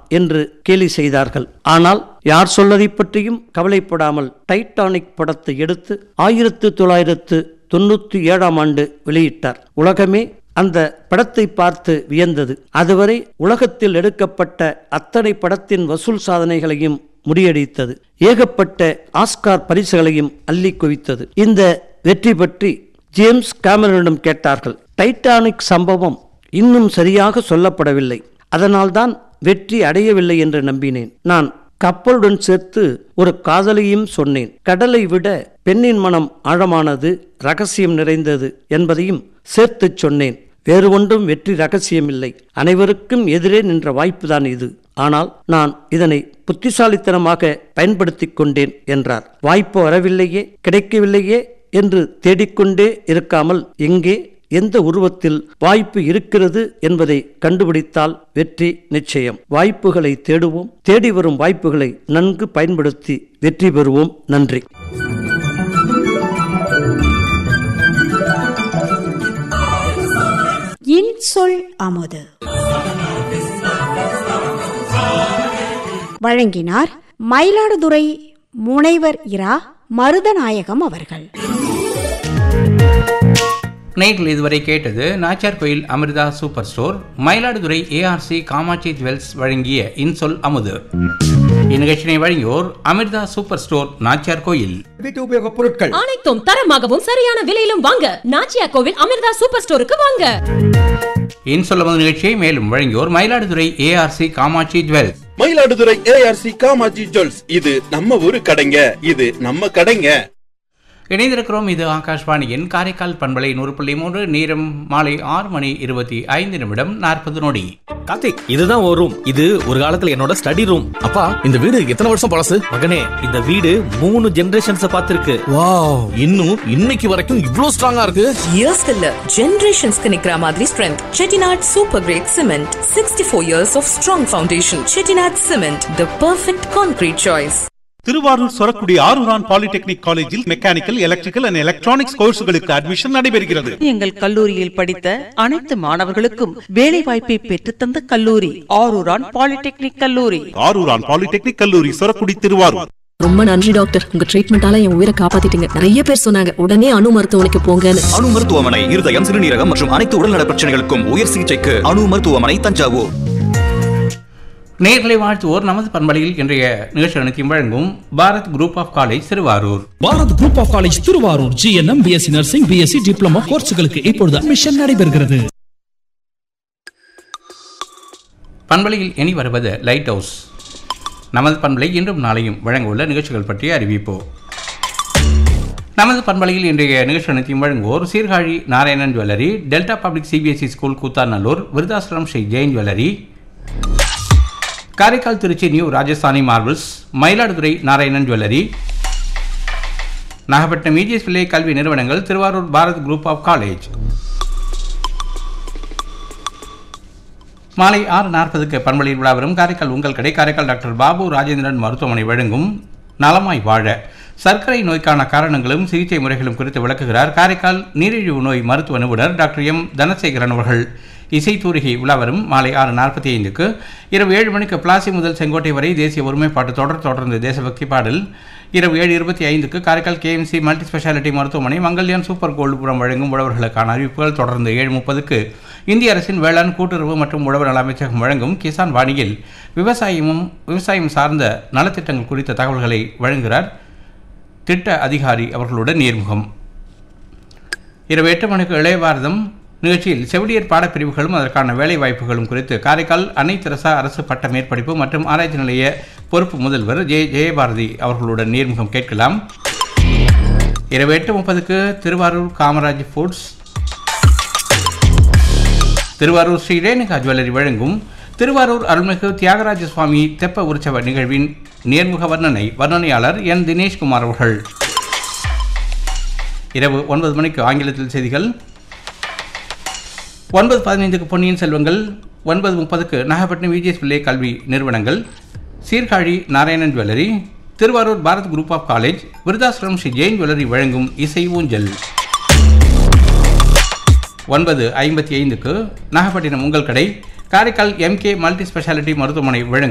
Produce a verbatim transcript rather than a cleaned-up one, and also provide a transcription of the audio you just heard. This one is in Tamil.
என்று கேலி செய்தார்கள். ஆனால் யார் சொல்லதை பற்றியும் கவலைப்படாமல் டைட்டானிக் படத்தை எடுத்து ஆயிரத்து தொள்ளாயிரத்து தொண்ணூற்றி ஏழாம் ஆண்டு வெளியிட்டார். உலகமே அந்த படத்தை பார்த்து வியந்தது. அதுவரை உலகத்தில் எடுக்கப்பட்ட அத்தனை படத்தின் வசூல் சாதனைகளையும் முறியடித்தது. ஏகப்பட்ட ஆஸ்கார் பரிசுகளையும் அள்ளி குவித்தது. இந்த வெற்றி பற்றி ஜேம்ஸ் கேமரனிடம் கேட்டார்கள். டைட்டானிக் சம்பவம் இன்னும் சரியாக சொல்லப்படவில்லை, அதனால்தான் வெற்றி அடையவில்லை என்று நம்பினேன். நான் கப்பலுடன் சேர்த்து ஒரு காதலையும் சொன்னேன். கடலை விட பெண்ணின் மனம் ஆழமானது, ரகசியம் நிறைந்தது என்பதையும் சேர்த்து சொன்னேன். வேறு ஒன்றும் வெற்றி ரகசியமில்லை. அனைவருக்கும் எதிரே நின்ற வாய்ப்புதான் இது. ஆனால் நான் இதனை புத்திசாலித்தனமாக பயன்படுத்தி கொண்டேன் என்றார். வாய்ப்பு வரவில்லையே, கிடைக்கவில்லையே என்று தேடிக்கொண்டே இருக்காமல் எங்கே எந்த உருவத்தில் வாய்ப்பு இருக்கிறது என்பதை கண்டுபிடித்தால் வெற்றி நிச்சயம். வாய்ப்புகளை தேடுவோம், தேடி வரும் வாய்ப்புகளை நன்கு பயன்படுத்தி வெற்றி பெறுவோம். நன்றி. இன்சொல் அமுது வழங்கினார் மயிலாடுதுறை முனைவர் இரா மருதநாயகம் அவர்கள். நேயர்கள் இதுவரை கேட்டது நாச்சியார் கோயில் Amrita super store, Mayiladuthurai ARC Kamakshi jewels வழங்கிய இன்சொல் அமுது. இந்நிகழ்ச்சியை வழங்கியோர் அமிர்தா சூப்பர் ஸ்டோர், நாச்சியார் கோயில். வீட்டு உபயோக பொருட்கள் அனைத்தும் தரமாகவும் சரியான விலையிலும் வாங்க நாச்சியார் கோவில் அமிர்தா சூப்பர் ஸ்டோருக்கு வாங்க. இன்சொல் அமுது நிகழ்ச்சியை மேலும் வழங்கியோர் Mayiladuthurai ARC Kamakshi jewels. Mayiladuthurai ARC Kamakshi jewels, இது நம்ம ஊரு கடைங்க, இது நம்ம கடைங்க. இணைந்திருக்கிறோம். இது ஆகாஷ்வாணியின் காரைக்கால் பண்பலை நூறு புள்ளி மூன்று. நேரம் மாலை ஆறு மணி இருபத்தி ஐந்து நிமிடம் நாற்பது நொடி. கார்த்திக், இதுதான் ஒரு ரூம். இது ஒரு காலத்துல என்னோட ஸ்டடி ரூம். அப்பா, இந்த வீடு எத்தனை வருஷம் பழசு? மகனே, இந்த வீடு மூணு ஜெனரேஷன்ஸ் பார்த்திருக்கு. வாவ், இன்னும் இன்னைக்கு வரைக்கும் இவ்ளோ ஸ்ட்ராங்கா இருக்கு. இயர்ஸ் இல்ல, ஜெனரேஷன்ஸ்க்கு நிக்கிற மாதிரி strength. Chettinad super great cement, sixty four years of strong foundation. Chettinad cement, the perfect concrete choice. Thiruvarur Sorakudi Aruran polytechnic காலேஜில் mechanical, electrical and electronics கோர்ஸ்களுக்கு admission நடைபெறுகிறது. எங்கள் கல்லூரியில் படித்த அனைத்து மாணவர்களுக்கும் வேலை வாய்ப்பை பெற்றுத்தந்த கல்லூரி ஆரூரான் பாலிடெக்னிக் கல்லூரி. ஆரூரான் பாலிடெக்னிக் கல்லூரி, சொரக்குடி, திருவாரூர். ரொம்ப நன்றி டாக்டர், உங்க ட்ரீட்மெண்டால என் உயிரை காப்பாத்திட்டீங்க. நிறைய பேர் சொன்னாங்க உடனே அணு மருத்துவமனைக்கு போங்கன்னு. அணு மருத்துவமனை இருதயம், சிறுநீரகம் மற்றும் அனைத்து உடல்நல பிரச்சனைகளுக்கும் உயர் சிகிச்சைக்கு அணு மருத்துவமனை, தஞ்சாவூர். நேர்களை வாழ்த்துவோர் நமது பண்பலையில் இன்றைய நிகழ்ச்சி அனைத்தையும் வழங்கும் Bharat group of college Thiruvarur. Bharat group of college Thiruvarur GNM, BSc nursing, BSc diploma கோர்ஸ்களுக்கு இப்பொழுது அட்மிஷன் நடைபெறுகிறது. பண்பலையில் இனி வருவது லைட் ஹவுஸ். நமது பண்பலை இன்றும் நாளையும் வழங்க உள்ள நிகழ்ச்சிகள் பற்றிய அறிவிப்போம். நமது பண்பலையில் இன்றைய நிகழ்ச்சி அனைத்தையும் வழங்குவோர் Sirkazhi Narayanan jewellery, delta public CBSE school Koothanallur, Virudhachalam Sri Jain jewellery, Karaikal Trichy new Rajasthani marbles, Mayiladuthurai Narayanan jewellery, Nagapattinam EGS பிள்ளை கல்வி நிறுவனங்கள், Thiruvarur Bharat group of college. மாலை ஆறு நாற்பதுக்கு பண்பலையில் விழாவரும் காரைக்கால் உங்கள் கடை, காரைக்கால் டாக்டர் பாபு ராஜேந்திரன் மருத்துவமனை வழங்கும் நலமாய் வாழ, சர்க்கரை நோய்க்கான காரணங்களும் சிகிச்சை முறைகளும் குறித்து விளக்குகிறார் காரைக்கால் நீரிழிவு நோய் மருத்துவ நிபுணர் டாக்டர் எம் தனசேகரன் அவர்கள். இசை தூரிகை விழாவரும் மாலை ஆறு நாற்பத்தி ஐந்துக்கு. இரவு ஏழு மணிக்கு பிளாசி முதல் செங்கோட்டை வரை தேசிய ஒருமைப்பாட்டு தொடர், தொடர்ந்து தேசபக்தி பாடல். இரவு ஏழு இருபத்தி ஐந்துக்கு காரைக்கால் கேஎம்சி மல்டி ஸ்பெஷாலிட்டி மருத்துவமனை மங்கல்யான் சூப்பர் கோல்டுபுரம் வழங்கும் உழவர்களுக்கான அறிவிப்புகள். தொடர்ந்து ஏழு முப்பதுக்கு இந்திய அரசின் வேளாண் கூட்டுறவு மற்றும் உழவர் நல அமைச்சகம் வழங்கும் கிசான் வாணியில் விவசாயமும் விவசாயம் சார்ந்த நலத்திட்டங்கள் குறித்த தகவல்களை வழங்குகிறார் திட்ட அதிகாரி அவர்களுடன் நேர்முகம். இரவு எட்டு மணிக்கு இளைய பாரதம் நிகழ்ச்சியில் செவிலியர் பாடப்பிரிவுகளும் அதற்கான வேலை வாய்ப்புகளும் குறித்து காரைக்கால் அன்னை தெரசா அரசு பட்ட மேற்படிப்பு மற்றும் ஆராய்ச்சி நிலைய பொறுப்பு முதல்வர் ஜெய ஜெயபாரதி அவர்களுடன் நேர்முகம் கேட்கலாம். இரவு எட்டு முப்பதுக்கு திருவாரூர் காமராஜ் ஃபுட்ஸ், திருவாரூர் ஸ்ரீ ரேணுகா ஜுவல்லரி வழங்கும் திருவாரூர் அருள்மிகு தியாகராஜ சுவாமி தெப்ப உற்சவ நிகழ்வின் நேர்முக வர்ணனை, வர்ணனையாளர் என் தினேஷ்குமார் அவர்கள். இரவு ஒன்பது மணிக்கு ஆங்கிலத்தில் செய்திகள். ஒன்பது பதினைந்துக்கு பொன்னியின் செல்வங்கள். ஒன்பது முப்பதுக்கு நாகப்பட்டினம் விஜிஎஸ் பிள்ளை கல்வி நிறுவனங்கள், Sirkazhi Narayanan jewellery, Thiruvarur Bharat group of college, Virudhachalam Sri Jain jewellery வழங்கும் இசை ஊஞ்சல். ஒன்பது ஐம்பத்தி ஐந்துக்கு நாகப்பட்டினம் உங்கள் கடை, காரைக்கால் எம்கே மல்டி ஸ்பெஷாலிட்டி மருத்துவமனை வழங்கும்